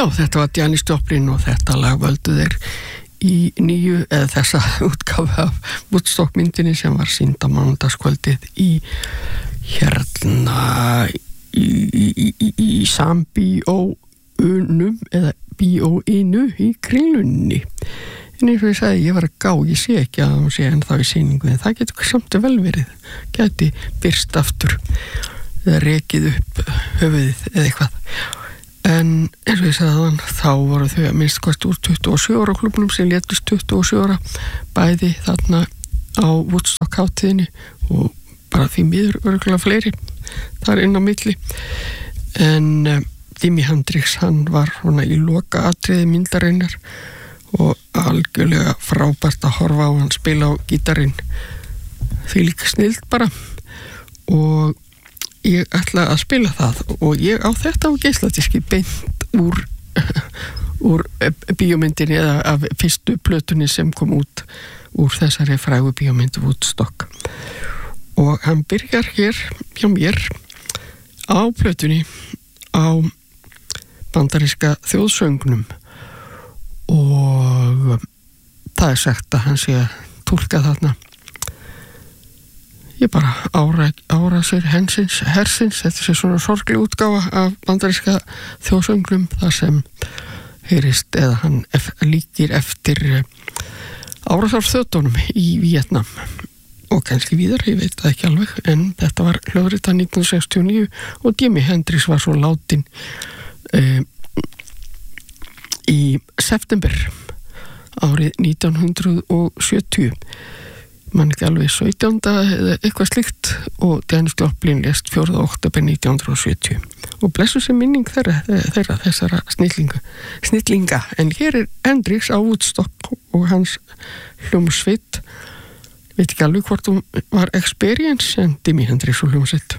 Já, þetta var Janis Joplin og þetta lag völdu þeir í nýju eða þessa útgáfu af Woodstock myndinni sem var sýnd á mánudagskvöldið í Sambíóunum eða Bíóinu í Kringlunni. En eins og ég sagði, ég var að gá, ég sé ekki að hún sé ennþá í sýningu, en það getur samt vel verið, gæti birst aftur eða rekið upp höfuðið eða eitthvað. En eins og ég sagði þann, þá voru þau að minnst hvort úr 27 ára klubnum sem létust 27 ára bæði þarna á Woodstock hátíðinni og bara því miður örugglega fleiri þar inn á milli. En Jimi Hendrix, hann var svona í loka atriði myndarinnar og algjörlega frábært að horfa á hann spila á gítarinn, því líka snild bara, og ég ætla að spila það og ég á þetta á geisladiski beint úr bíómyndinni eða af fyrstu plötunni sem kom út úr þessari frægu bíómynd Woodstock. Og hann byrjar hér hjá mér á plötunni á bandaríska þjóðsöngnum og það er sagt að hann sé að túlka þarna ég bara ára sér hersins, þetta sé svona sorgleg útgáfa af bandaríska þjóðsöngnum þar sem heyrist eða hann líkir eftir árásarþjóðunum í Víetnam og kannski víðar, ég veit það ekki alveg, en þetta var hljóðritað 1969 og Jimi Hendrix var svo látin í september árið 1970, mann ekki alveg 17. eða eitthvað slíkt, og Janis Joplin lést 4. október 1970 og blessu sem minning þeirra þessara snillinga. En hér er Hendrix á Woodstock og hans hljómsveit, veit ekki alveg hvort hún var Experience en Jimi Hendrix og hljómsveit.